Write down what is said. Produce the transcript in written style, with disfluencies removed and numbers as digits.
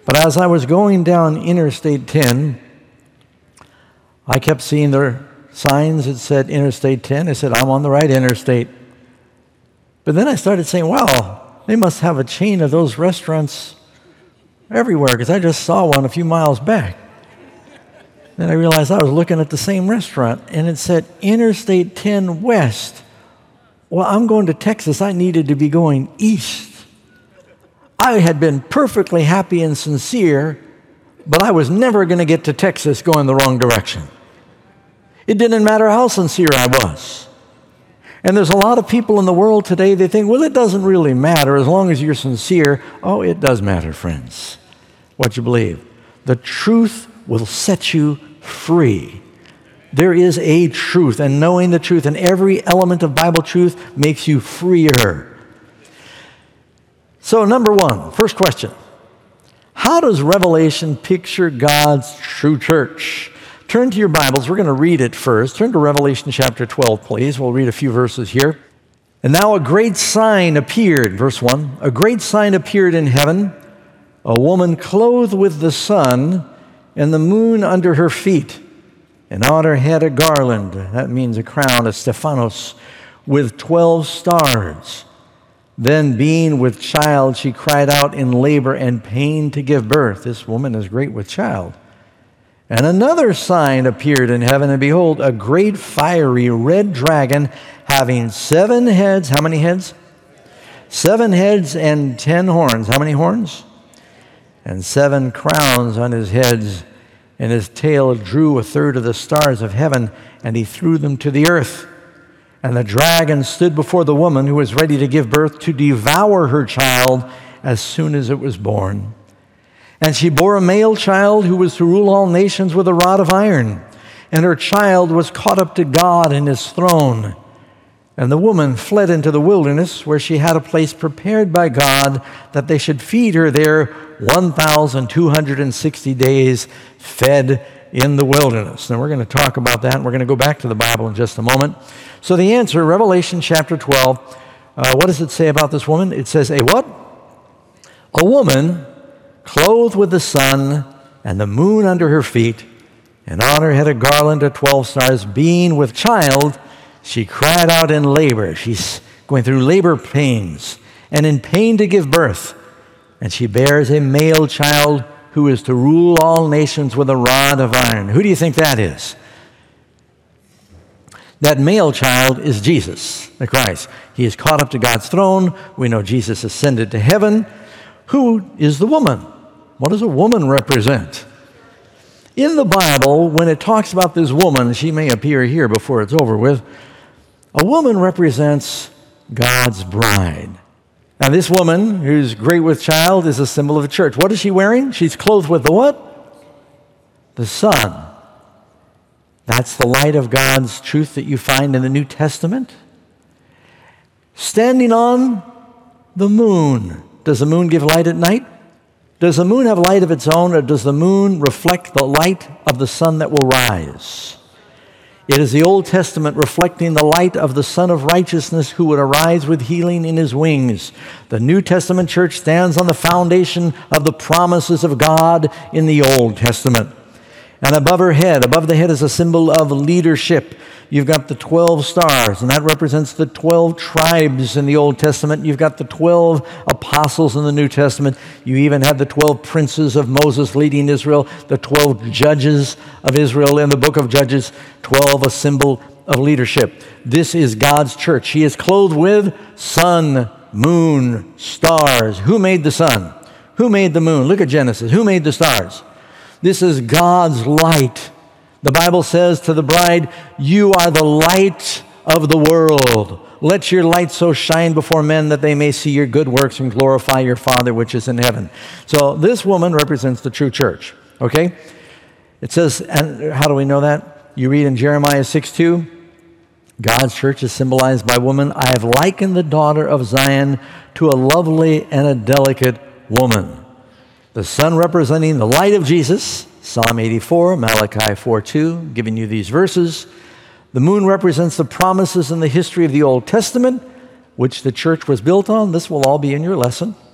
But as I was going down Interstate 10, I kept seeing the signs that said Interstate 10. I said, I'm on the right interstate. But then I started saying, wow, they must have a chain of those restaurants everywhere, because I just saw one a few miles back. Then I realized I was looking at the same restaurant, and it said Interstate 10 West. Well, I'm going to Texas. I needed to be going east. I had been perfectly happy and sincere, but I was never going to get to Texas going the wrong direction. It didn't matter how sincere I was. And there's a lot of people in the world today, they think, well, it doesn't really matter as long as you're sincere. Oh, it does matter, friends, what you believe. The truth will set you free. There is a truth, and knowing the truth and every element of Bible truth makes you freer. So, number one, first question. How does Revelation picture God's true church? Turn to your Bibles. We're going to read it first. Turn to Revelation chapter 12, please. We'll read a few verses here. And now a great sign appeared, verse 1. A great sign appeared in heaven, a woman clothed with the sun and the moon under her feet, and on her head a garland, that means a crown, a Stephanos, with 12 stars. Then, being with child, she cried out in labor and pain to give birth. This woman is great with child. And another sign appeared in heaven, and behold, a great fiery red dragon having 7 heads. How many heads? 7 heads and 10 horns. How many horns? And 7 crowns on his heads, and his tail drew a third of the stars of heaven, and he threw them to the earth. And the dragon stood before the woman who was ready to give birth to devour her child as soon as it was born. And she bore a male child who was to rule all nations with a rod of iron. And her child was caught up to God in his throne. And the woman fled into the wilderness, where she had a place prepared by God that they should feed her there 1,260 days, fed in the wilderness. Now we're going to talk about that, and we're going to go back to the Bible in just a moment. So the answer, Revelation chapter 12, what does it say about this woman? It says, a what? A woman clothed with the sun and the moon under her feet, and on her head a garland of 12 stars. Being with child, she cried out in labor. She's going through labor pains, and in pain to give birth. And she bears a male child who is to rule all nations with a rod of iron. Who do you think that is? That male child is Jesus, the Christ. He is caught up to God's throne. We know Jesus ascended to heaven. Who is the woman? What does a woman represent? In the Bible, when it talks about this woman, she may appear here before it's over with, a woman represents God's bride. Now, this woman, who's great with child, is a symbol of the church. What is she wearing? She's clothed with the what? The sun. That's the light of God's truth that you find in the New Testament. Standing on the moon. Does the moon give light at night? Does the moon have light of its own, or does the moon reflect the light of the sun that will rise? It is the Old Testament reflecting the light of the Son of Righteousness who would arise with healing in his wings. The New Testament church stands on the foundation of the promises of God in the Old Testament. And above the head is a symbol of leadership. You've got the 12 stars, and that represents the 12 tribes in the Old Testament. You've got the 12 apostles in the New Testament. You even had the 12 princes of Moses leading Israel, the 12 judges of Israel in the book of Judges, 12, a symbol of leadership. This is God's church. He is clothed with sun, moon, stars. Who made the sun? Who made the moon? Look at Genesis. Who made the stars? This is God's light. The Bible says to the bride, you are the light of the world. Let your light so shine before men that they may see your good works and glorify your Father which is in heaven. So this woman represents the true church, okay? It says, and how do we know that? You read in Jeremiah 6:2, God's church is symbolized by woman. I have likened the daughter of Zion to a lovely and a delicate woman. The sun representing the light of Jesus, Psalm 84, Malachi 4:2, giving you these verses. The moon represents the promises in the history of the Old Testament, which the church was built on. This will all be in your lesson.